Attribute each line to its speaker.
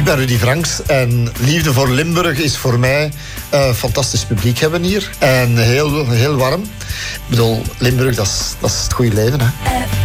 Speaker 1: Ik ben Rudy Franks en Liefde voor Limburg is voor mij fantastisch publiek hebben hier. En heel, heel warm. Ik bedoel, Limburg, dat is het goede leven, hè.